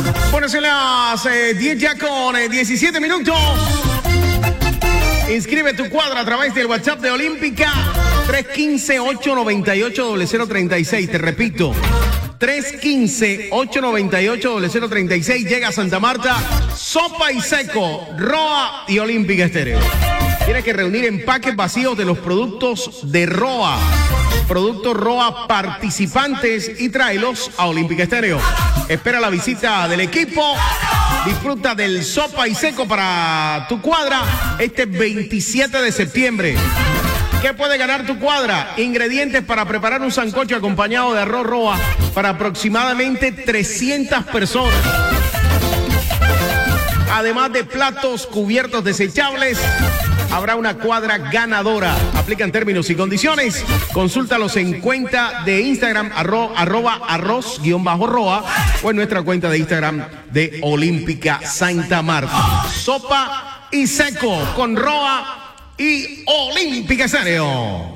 Bueno, son las 10 ya con 17 minutos. Inscribe tu cuadra a través del WhatsApp de Olímpica 315-898-0036. Te repito, 315-898-0036. Llega a Santa Marta, Sopa y Seco, Roa y Olímpica Estéreo. Tienes que reunir empaques vacíos de los productos de Roa. Productos Roa participantes y tráelos a Olímpica Estéreo. Espera la visita del equipo. Disfruta del Sopa y Seco para tu cuadra este 27 de septiembre. ¿Qué puede ganar tu cuadra? Ingredientes para preparar un sancocho acompañado de arroz Roa para aproximadamente 300 personas. Además de platos cubiertos desechables, habrá una cuadra ganadora. Aplican términos y condiciones. Consúltalos en cuenta de Instagram, arroba arroz_roa, o en nuestra cuenta de Instagram de Olímpica Santa Marta. Sopa y Seco con Roa y Olímpica Estéreo.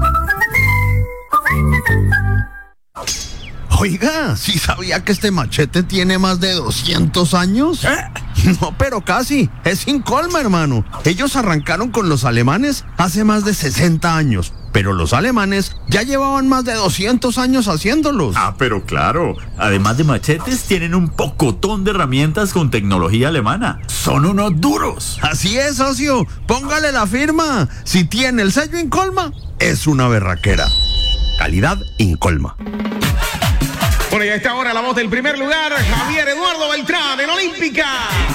Oiga, ¿sí sabía que este machete tiene más de 200 años? No, pero casi. Es Incolma, hermano. Ellos arrancaron con los alemanes hace más de 60 años. Pero los alemanes ya llevaban más de 200 años haciéndolos. Ah, pero claro. Además de machetes, tienen un pocotón de herramientas con tecnología alemana. Son unos duros. Así es, socio. Póngale la firma. Si tiene el sello Incolma, es una berraquera. Calidad Incolma. Bueno, y a esta hora la voz del primer lugar, Javier Eduardo Beltrán en Olímpica.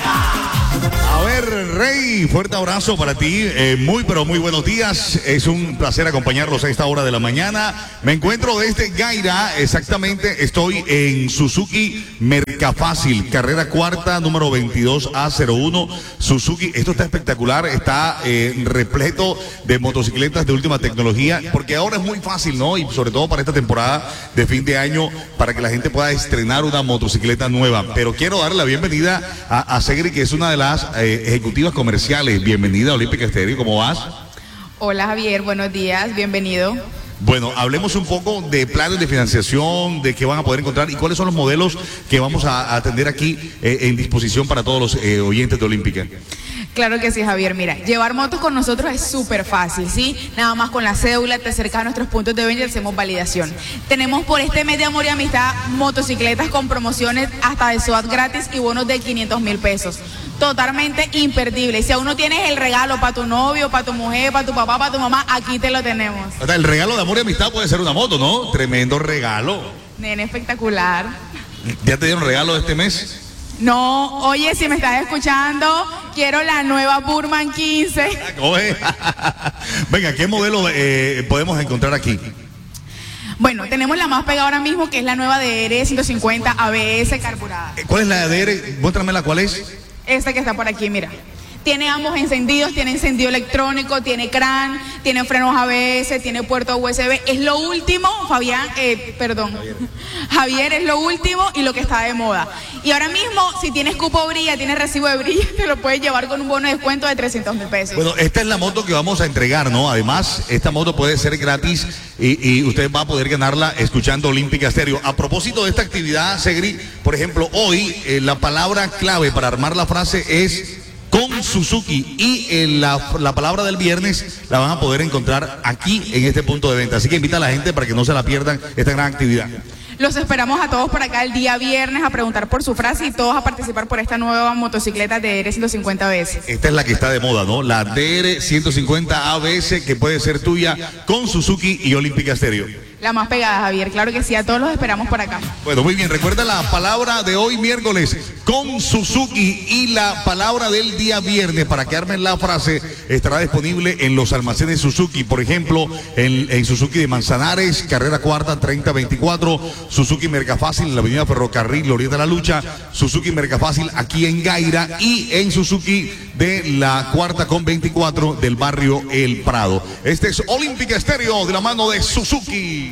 A ver, Rey, fuerte abrazo para ti. Muy, pero muy buenos días. Es un placer acompañarlos a esta hora de la mañana. Me encuentro desde Gaira, exactamente. Estoy en Suzuki Mercafácil, carrera cuarta, número 22A01. Suzuki, esto está espectacular. Está repleto de motocicletas de última tecnología, porque ahora es muy fácil, ¿no? Y sobre todo para esta temporada de fin de año, para que la gente pueda estrenar una motocicleta nueva. Pero quiero darle la bienvenida a Segri, que es una de las ejecutivas comerciales. Bienvenida a Olímpica Estéreo, ¿cómo vas? Hola Javier, buenos días, bienvenido. Bueno, hablemos un poco de planes de financiación, de qué van a poder encontrar y cuáles son los modelos que vamos a tener aquí en disposición para todos los oyentes de Olímpica. Claro que sí, Javier. Mira, llevar motos con nosotros es súper fácil, ¿sí? Nada más con la cédula, te acercas a nuestros puntos de venta y hacemos validación. Tenemos por este mes de amor y amistad motocicletas con promociones hasta de SOAT gratis y bonos de 500,000 pesos. Totalmente imperdible. Si aún no tienes el regalo para tu novio, para tu mujer, para tu papá, para tu mamá, aquí te lo tenemos. El regalo de amor y amistad puede ser una moto, ¿no? Tremendo regalo. Nene, espectacular. ¿Ya te dieron regalo de este mes? No, oye, si me estás escuchando, quiero la nueva Burman 15. Venga, ¿qué modelo podemos encontrar aquí? Bueno, tenemos la más pegada ahora mismo, que es la nueva DR 150 ABS carburada. ¿Cuál es la DR? Muéstramela, ¿cuál es? Esta que está por aquí, mira. Tiene ambos encendidos, tiene encendido electrónico, tiene CRAN, tiene frenos ABS, tiene puerto USB. Es lo último, Javier, es lo último y lo que está de moda. Y ahora mismo, si tienes cupo brilla, tienes recibo de brilla, te lo puedes llevar con un bono de descuento de 300,000 pesos. Bueno, esta es la moto que vamos a entregar, ¿no? Además, esta moto puede ser gratis y usted va a poder ganarla escuchando Olímpica Estéreo. A propósito de esta actividad, Segri, por ejemplo, hoy la palabra clave para armar la frase es con Suzuki, y la palabra del viernes la van a poder encontrar aquí en este punto de venta. Así que invita a la gente para que no se la pierdan esta gran actividad. Los esperamos a todos por acá el día viernes a preguntar por su frase y todos a participar por esta nueva motocicleta DR 150 ABS. Esta es la que está de moda, ¿no? La DR 150 ABS, que puede ser tuya con Suzuki y Olímpica Estéreo. La más pegada, Javier, claro que sí, a todos los esperamos por acá. Bueno, muy bien, recuerda la palabra de hoy miércoles con Suzuki, y la palabra del día viernes, para que armen la frase, estará disponible en los almacenes Suzuki. Por ejemplo, en Suzuki de Manzanares, carrera cuarta 3024, Suzuki Mercafácil en la avenida Ferrocarril, Glorieta de la Lucha, Suzuki Mercafácil aquí en Gaira, y en Suzuki de la cuarta con 24 del barrio El Prado. Este es Olímpica Estéreo de la mano de Suzuki.